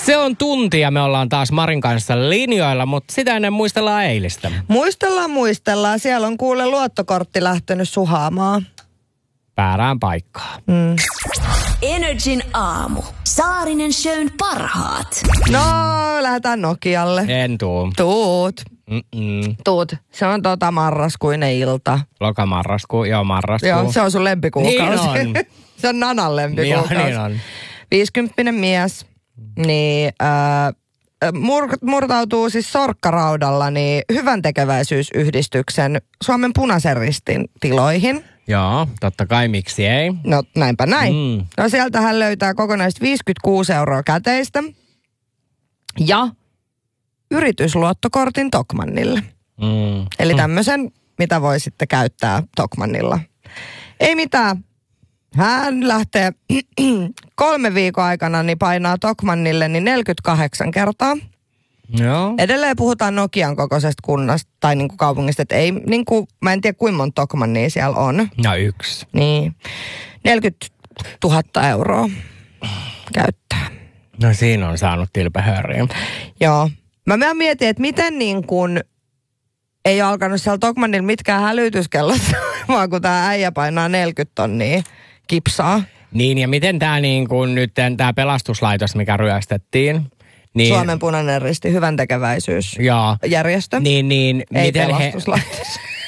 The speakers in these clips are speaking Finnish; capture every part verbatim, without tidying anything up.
Se on tunti ja me ollaan taas Marin kanssa linjoilla, mutta sitä ennen muistellaan eilistä. Muistellaan, muistellaan. Siellä on kuule luottokortti lähtenyt suhaamaan. Väärään paikkaan. Mm. Energin aamu. Saarinen Shown parhaat. No, lähdetään Nokialle. En tuu. Tuut. Mm-mm. Tuut. Se on tota marraskuinen ilta. Lokamarraskuu, joo marraskuu. Joo, se on sun lempikuukausi. Niin on. Se on Nanan lempikuukausi. Joo, niin on. Viisikymppinen mies, niin äh, mur, murtautuu siis sorkkaraudalla niin hyvän tekeväisyysyhdistyksen Suomen Punaisen Ristin tiloihin. Joo, totta kai, miksi ei? No näinpä näin. Mm. No sieltä hän löytää kokonaisesti viisikymmentäkuusi euroa käteistä ja yritysluottokortin Tokmannille. Mm. Eli tämmöisen, mitä voi sitten käyttää Tokmannilla. Ei mitään. Hän lähtee kolme viikon aikana, niin painaa Tokmannille niin neljäkymmentäkahdeksan kertaa. Joo. Edelleen puhutaan Nokian kokoisesta kunnasta tai niin kuin kaupungista, että ei, niin kuin, mä en tiedä kuinka monta Tokmannia siellä on. No yksi. Niin, neljäkymmentätuhatta euroa käyttää. No siinä on saanut tilpehöriä. Joo. Mä myös mietin, että miten niin kuin ei ole alkanut siellä Tokmannilla mitkään hälytyskellot, vaan kun tää äijä painaa neljäkymmentä tonnia kipsaa. Niin ja miten tää niin kuin nyt tää pelastuslaitos, mikä ryöstettiin. Niin, Suomen Punainen Risti, hyvän tekeväisyys. Joo. Järjestö. Niin, niin. Ei miten pelastuslaitos.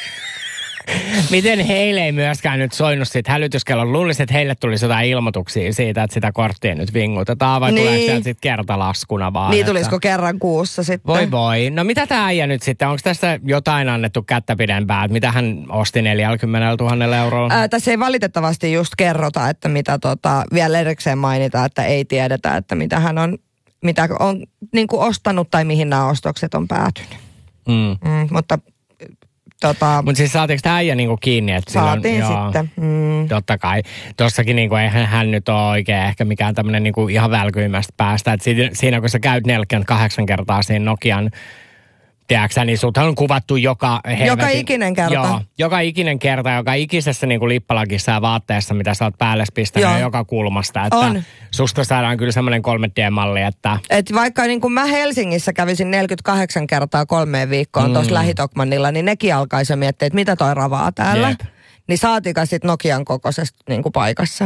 He, miten heille ei myöskään nyt soinut siitä hälytyskellon? Luulisin, että heille tulisi jotain ilmoituksia siitä, että sitä korttia nyt vingutetaan, vai niin. Tuleeko sieltä sitten kertalaskuna vaan? Niin, tulisiko että kerran kuussa sitten? Voi voi. No mitä tämä äijä nyt sitten? Onko tässä jotain annettu kättä pidempää? Että mitä hän osti neljäkymmentätuhatta euroa? Ää, tässä ei valitettavasti just kerrota, että mitä tota, vielä erikseen mainitaan, että ei tiedetä, että mitä hän on, mitä on niin kuin ostanut tai mihin nämä ostokset on päätynyt. Mm. Mm, mutta tota, Mutta siis saatiinko tämä äijä niinku kiinni? Että saatiin silloin, sitten. Mm. Totta kai. Tossakin niinku, eihän hän nyt ole oikein ehkä mikään tämmöinen niinku ihan välkyimmästä päästä. Et siinä, siinä kun sä käyt neljäkymmentäkahdeksan kertaa siinä Nokian, tiedätkö, niin sut on kuvattu joka helvetin, Joka ikinen kerta. Joo, joka ikinen kerta, joka ikisessä niinku lippalakissa ja vaatteessa, mitä sä oot päälle pistänyt joo. joka kulmasta. Että on. Susta saadaan kyllä semmoinen kolme D-malli, että Et vaikka niin kuin mä Helsingissä kävisin neljäkymmentäkahdeksan kertaa kolmeen viikkoon mm. tuossa lähitokmannilla, niin nekin alkaisi miettiä, että mitä toi ravaa täällä. Jep. Niin saatika sit Nokian kokoisesta niin kuin paikassa.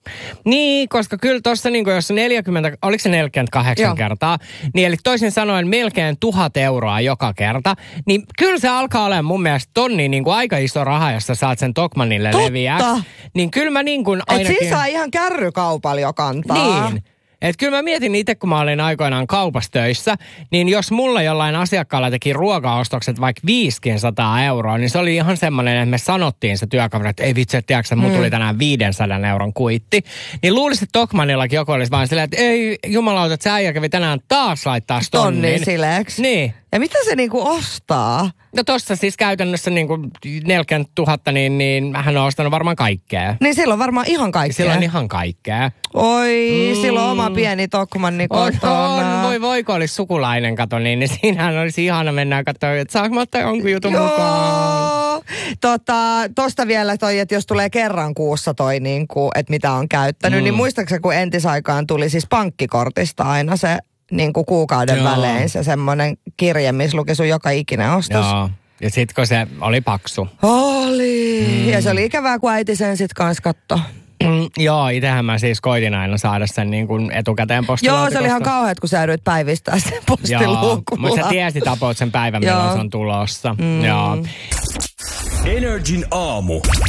Niin, koska kyllä tuossa niin jos neljäkymmentä, oliko se neljäkymmentäkahdeksan Joo. kertaa, niin eli toisin sanoen melkein tuhat euroa joka kerta, niin kyllä se alkaa olemaan mun mielestä tonni niin kuin aika iso raha, jos sä saat sen Tokmannille leviäksi. Niin kyllä mä niin kuin ainakin... Et siinä saa ihan kärrykaupalla jo kantaa. Niin. Että kyllä mä mietin itse, kun mä olin aikoinaan kaupassa töissä, niin jos mulla jollain asiakkaalla teki ruokaostokset vaikka viisisataa euroa, niin se oli ihan semmoinen, että me sanottiin se työkaveri, että ei vitsi, että tiedätkö, mulla tuli tänään viisisataa euron kuitti. Niin luulisin, että Tokmannillakin joku olisi vaan silleen, että ei jumalauta, että se äijä kävi tänään taas laittaa tonnin. Tonnin sileeksi. Niin. Ja mitä se niinku ostaa? No tossa siis käytännössä niinku neljäkymmentätuhatta, niin, niin hän on ostanut varmaan kaikkea. Niin silloin varmaan ihan kaikkea. Silloin ihan kaikkea. Oi, Mm. silloin oma pieni Tokmanni On, kotona. on, voi voi, kun olisi sukulainen kato, niin, niin siinähän olisi ihana mennä katsoa, että saanko mä ottaa jonkun jutun Joo. mukaan. Tota, tosta vielä toi, että jos tulee kerran kuussa toi, niin kuin, että mitä on käyttänyt, mm. niin muistaakseni kun entisaikaan tuli siis pankkikortista aina se niin kuin kuukauden Joo. välein se semmoinen kirje, missä luki sun joka ikinen ostos. Joo, ja sit kun se oli paksu. Oli. Mm. Ja se oli ikävää, kun äiti sen sit kans kattoi. Joo, itsehän mä siis koitin aina saada sen niin kuin etukäteen postilaatikosta. Joo, se oli ihan kauheat, kun sä yritit päivistää sen postiluukulla. Joo, mutta sä tiesit apoit sen päivän, milloin se on tulossa. Mm. Joo. Energin aamu.